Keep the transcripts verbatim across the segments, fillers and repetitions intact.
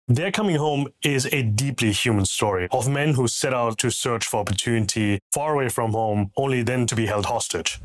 They're Coming Home is a deeply human story of men who set out to search for opportunity far away from home, only then to be held hostage.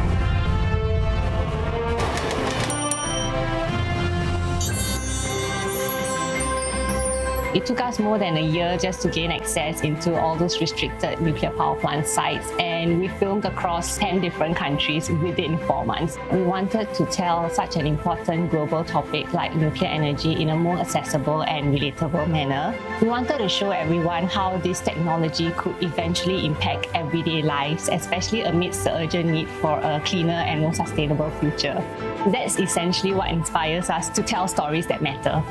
It took us more than a year just to gain access into all those restricted nuclear power plant sites, and we filmed across ten different countries within four months. We wanted to tell such an important global topic like nuclear energy in a more accessible and relatable manner. We wanted to show everyone how this technology could eventually impact everyday lives, especially amidst the urgent need for a cleaner and more sustainable future. That's essentially what inspires us to tell stories that matter.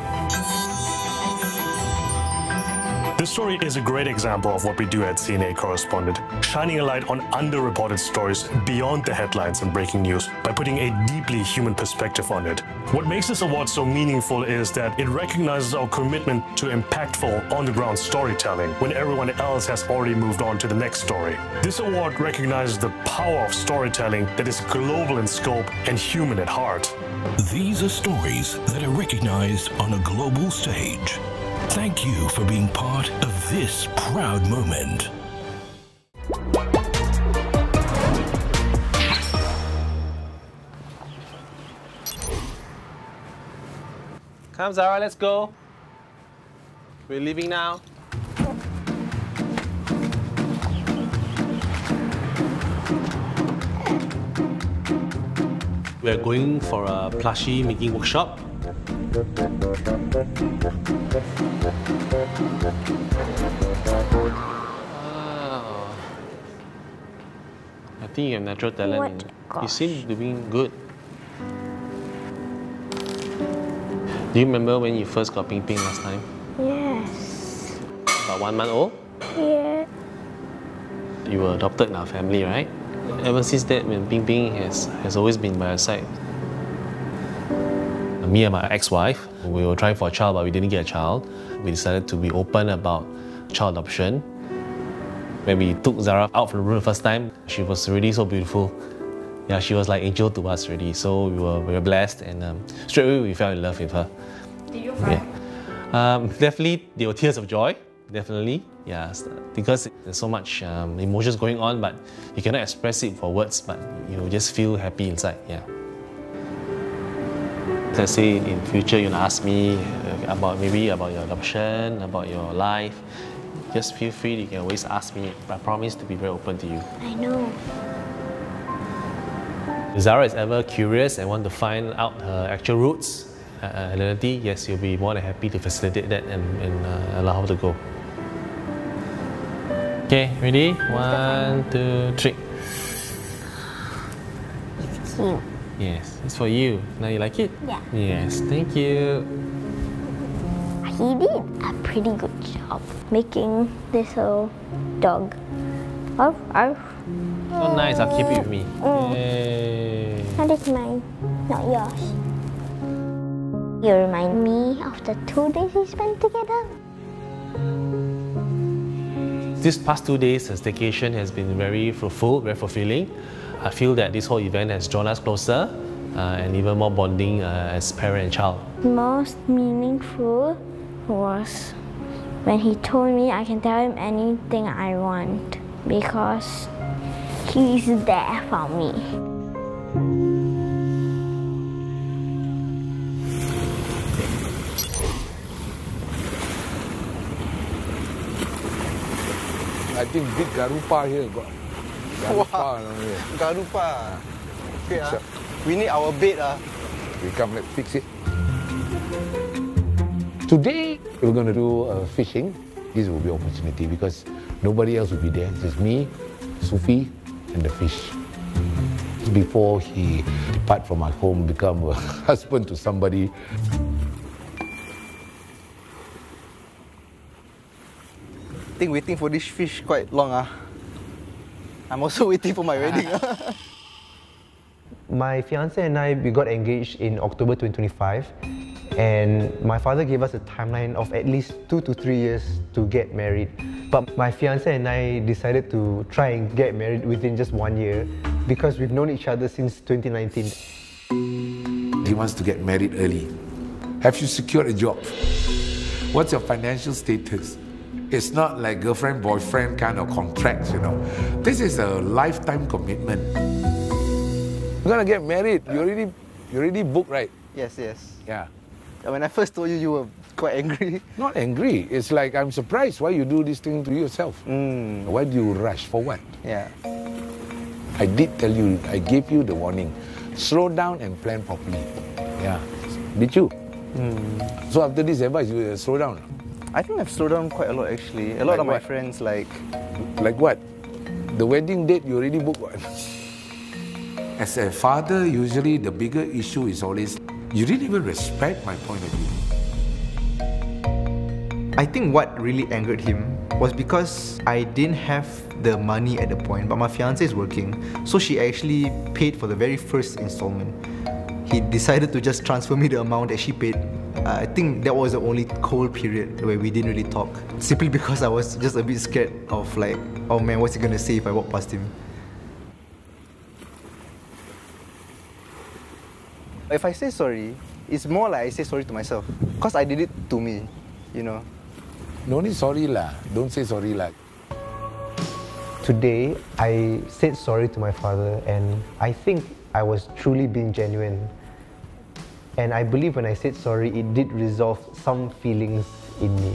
This story is a great example of what we do at C N A Correspondent, shining a light on underreported stories beyond the headlines and breaking news by putting a deeply human perspective on it. What makes this award so meaningful is that it recognizes our commitment to impactful, on-the-ground storytelling when everyone else has already moved on to the next story. This award recognizes the power of storytelling that is global in scope and human at heart. These are stories that are recognized on a global stage. Thank you for being part of this proud moment. Come, Zara, let's go. We're leaving now. We're going for a plushie making workshop. Wow. I think you have natural talent. You seem to be good. Do you remember when you first got Ping Ping last time? Yes. About one month old? Yeah. You were adopted in our family, right? Ever since that, when Ping Ping has, has always been by our side. Me and my ex-wife, we were trying for a child, but we didn't get a child. We decided to be open about child adoption. When we took Zara out from the room the first time, she was really so beautiful. Yeah, she was like angel to us already. So we were, we were blessed, and um, straight away we fell in love with her. Did you cry? Yeah. Um, definitely, there were tears of joy. Definitely, yeah, because there's so much um, emotions going on, but you cannot express it for words, but you just feel happy inside. Yeah. Let's say in future you ask me about maybe about your adoption, about your life, just feel free, you can always ask me. I promise to be very open to you. I know. If Zara is ever curious and want to find out her actual roots, uh, identity, yes, you'll be more than happy to facilitate that and, and uh, allow her to go. Okay, ready? One, two, three. It's cute. Yes, it's for you. Now you like it? Yeah. Yes, thank you. He did a pretty good job making this little dog. Arf, arf. Oh, nice. I'll keep it with me. Mm. Yay. That is mine, not yours. You remind me of the two days we spent together. This past two days, as staycation has been very fruitful, very fulfilling. I feel that this whole event has drawn us closer uh, and even more bonding uh, as parent and child. Most meaningful was when he told me I can tell him anything I want because he's there for me. I think big Garupa here got. Garupa, wow. Garupa. Okay, uh, we need our bed. Uh. We come, let's fix it. Today, we're going to do uh, fishing. This will be an opportunity because nobody else will be there. It's just me, Sufi, and the fish. Before he depart from our home, become a husband to somebody. I think waiting for this fish quite long. Uh. I'm also waiting for my wedding. My fiancé and I, we got engaged in October twenty twenty-five, and my father gave us a timeline of at least two to three years to get married. But my fiancé and I decided to try and get married within just one year because we've known each other since twenty nineteen. He wants to get married early. Have you secured a job? What's your financial status? It's not like girlfriend, boyfriend kind of contracts, you know. This is a lifetime commitment. You're gonna get married. You already, you already booked, right? Yes, yes. Yeah. When I first told you, you were quite angry. Not angry. It's like I'm surprised why you do this thing to yourself. Mm. Why do you rush? For what? Yeah. I did tell you. I gave you the warning. Slow down and plan properly. Yeah. Did you? Mm. So after this advice, you uh, slow down. I think I've slowed down quite a lot actually. A lot Like of my what? friends like... Like what? The wedding date you already booked what? As a father, usually the bigger issue is always, you didn't even respect my point of view. I think what really angered him was because I didn't have the money at the point, but my fiancée is working, so she actually paid for the very first installment. He decided to just transfer me the amount that she paid. Uh, I think that was the only cold period where we didn't really talk, simply because I was just a bit scared of like, oh man, what's he gonna say if I walk past him? If I say sorry, it's more like I say sorry to myself. Because I did it to me, you know. No need sorry lah. Don't say sorry lah. Today, I said sorry to my father, and I think I was truly being genuine. And I believe when I said sorry, it did resolve some feelings in me.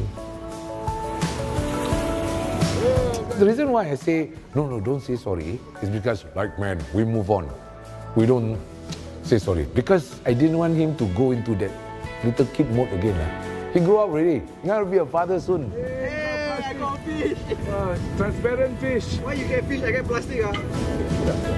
The reason why I say, no, no, don't say sorry, is because, like, man, we move on. We don't say sorry. Because I didn't want him to go into that little kid mode again. Lah. He grew up already. He's going to be a father soon. Hey, I got fish! Uh, transparent fish. Why you get fish, I get plastic? Ah?